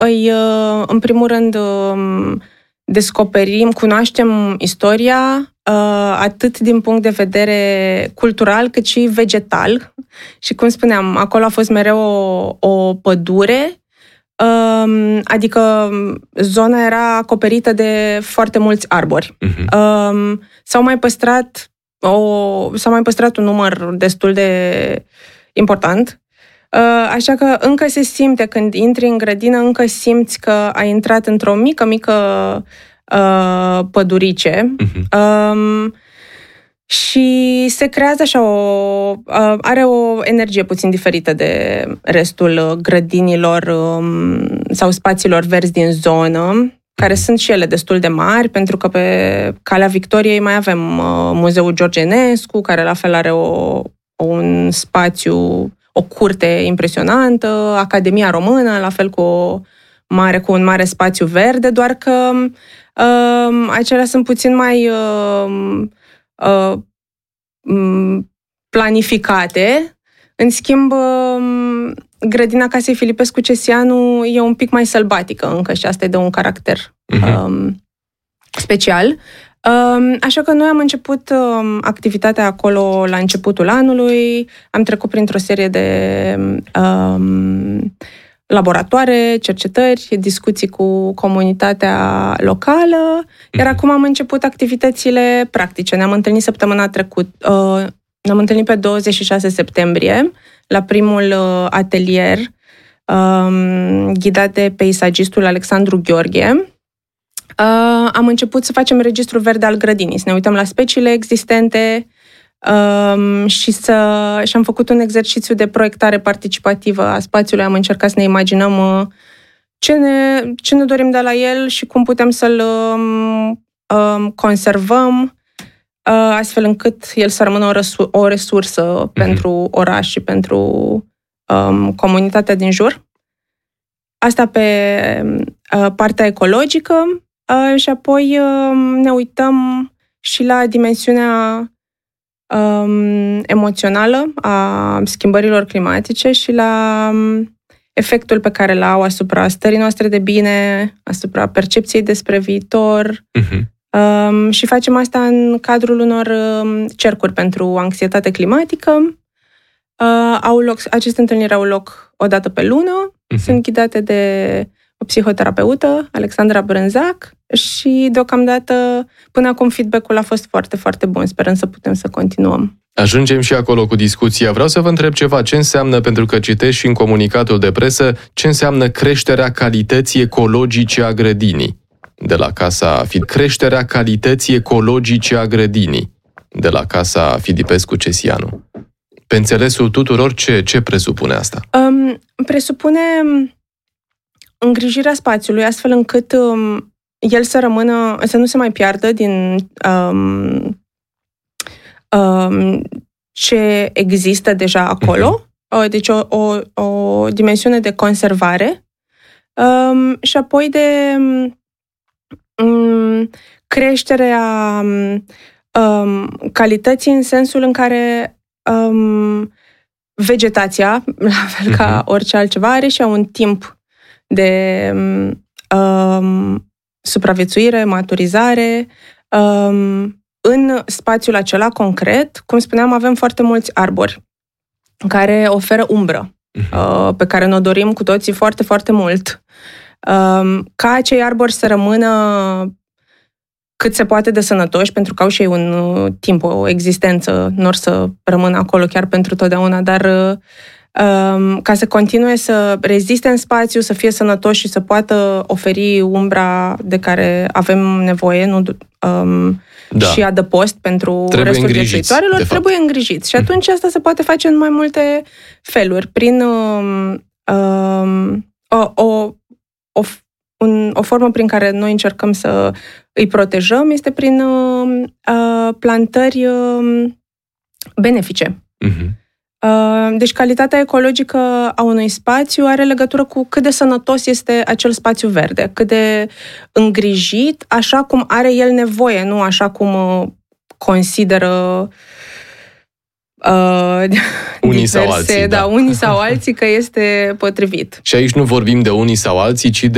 în primul rând, cunoaștem istoria, atât din punct de vedere cultural, cât și vegetal. Și cum spuneam, acolo a fost mereu o pădure, adică zona era acoperită de foarte mulți arbori. S-a mai păstrat un număr destul de important. Așa că încă se simte, când intri în grădină, încă simți că ai intrat într-o mică pădurice. Și se creează așa are o energie puțin diferită de restul grădinilor sau spațiilor verzi din zonă, care sunt și ele destul de mari, pentru că pe Calea Victoriei mai avem Muzeul George Enescu, care la fel are un spațiu, o curte impresionantă, Academia Română, la fel cu un mare spațiu verde, doar că acelea sunt puțin mai planificate. În schimb, grădina Casei Filipescu Cesianu e un pic mai sălbatică încă și asta îi dă un caracter special. Așa că noi am început activitatea acolo la începutul anului, am trecut printr-o serie de laboratoare, cercetări, discuții cu comunitatea locală, iar acum am început activitățile practice. Ne-am întâlnit săptămâna trecută, ne-am întâlnit pe 26 septembrie la primul atelier ghidat de peisagistul Alexandru Gheorghe. Am început să facem registrul verde al grădinii, să ne uităm la speciile existente și am făcut un exercițiu de proiectare participativă a spațiului. Am încercat să ne imaginăm ce ne dorim de la el și cum putem să-l conservăm astfel încât el să rămână o resursă pentru oraș și pentru comunitatea din jur. Asta pe partea ecologică și apoi ne uităm și la dimensiunea emoțională a schimbărilor climatice și la efectul pe care îl au asupra stării noastre de bine, asupra percepției despre viitor. Și facem asta în cadrul unor cercuri pentru anxietate climatică. Aceste întâlniri au loc o dată pe lună. Sunt ghidate de o psihoterapeută, Alexandra Brânzac, și deocamdată, până acum, feedback-ul a fost foarte, foarte bun. Sperăm să putem să continuăm. Ajungem și acolo cu discuția. Vreau să vă întreb ceva. Ce înseamnă, pentru că citesc și în comunicatul de presă, ce înseamnă creșterea calității ecologice a grădinii de la Casa creșterea calității ecologice a grădinii de la Casa Filipescu Cesianu. Pe înțelesul tuturor, ce presupune asta? Presupune îngrijirea spațiului, astfel încât el să nu se mai piardă din ce există deja acolo. Deci o dimensiune de conservare și apoi de creșterea calității în sensul în care vegetația, la fel ca orice altceva, are și un timp de supraviețuire, maturizare. În spațiul acela concret, cum spuneam, avem foarte mulți arbori care oferă umbră, pe care ne-o dorim cu toții foarte, foarte mult. Ca acei arbori să rămână cât se poate de sănătoși, pentru că au și ei un timp, o existență, nu or să rămână acolo chiar pentru totdeauna, dar ca să continue să reziste în spațiu, să fie sănătoși și să poată oferi umbra de care avem nevoie, și adăpost pentru restul viețuitoarelor, trebuie îngrijiți. Și atunci asta se poate face în mai multe feluri. Prin o formă prin care noi încercăm să îi protejăm este prin plantări benefice. Deci calitatea ecologică a unui spațiu are legătură cu cât de sănătos este acel spațiu verde, cât de îngrijit, așa cum are el nevoie, nu așa cum consideră unii sau alții, unii sau alții că este potrivit. Și aici nu vorbim de unii sau alții, ci